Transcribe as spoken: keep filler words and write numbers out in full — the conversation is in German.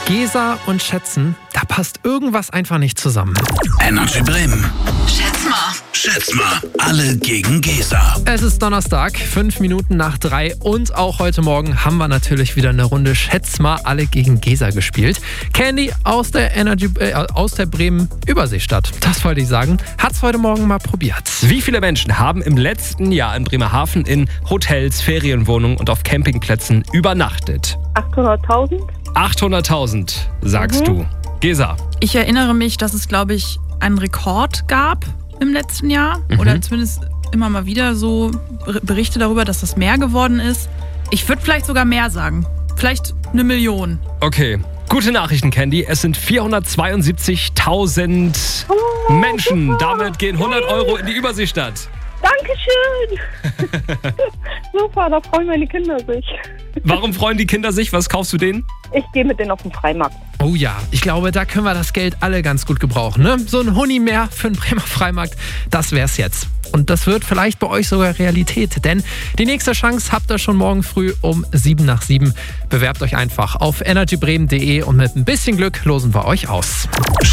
Gesa und Schätzen, da passt irgendwas einfach nicht zusammen. Energy Bremen. Schätz mal. Schätz mal, alle gegen Gesa. Es ist Donnerstag, fünf Minuten nach drei und auch heute Morgen haben wir natürlich wieder eine Runde Schätz mal, alle gegen Gesa gespielt. Candy aus der Energy, äh, aus der Bremen Überseestadt, das wollte ich sagen, hat's heute Morgen mal probiert. Wie viele Menschen haben im letzten Jahr in Bremerhaven in Hotels, Ferienwohnungen und auf Campingplätzen übernachtet? achthunderttausend? achthunderttausend, sagst Mhm. du. Gesa. Ich erinnere mich, dass es, glaube ich, einen Rekord gab im letzten Jahr. Mhm. Oder zumindest immer mal wieder so Ber- Berichte darüber, dass das mehr geworden ist. Ich würde vielleicht sogar mehr sagen. Vielleicht eine Million. Okay. Gute Nachrichten, Candy. Es sind vierhundertzweiundsiebzigtausend Oh, Menschen. super. Damit gehen hundert Euro in die Überseestadt. Dankeschön! Super, da freuen meine Kinder sich. Warum freuen die Kinder sich? Was kaufst du denen? Ich gehe mit denen auf den Freimarkt. Oh ja, ich glaube, da können wir das Geld alle ganz gut gebrauchen, ne? So ein Huni mehr für den Bremer Freimarkt, das wär's jetzt. Und das wird vielleicht bei euch sogar Realität, denn die nächste Chance habt ihr schon morgen früh um sieben nach sieben. Bewerbt euch einfach auf energy bremen punkt de und mit ein bisschen Glück losen wir euch aus.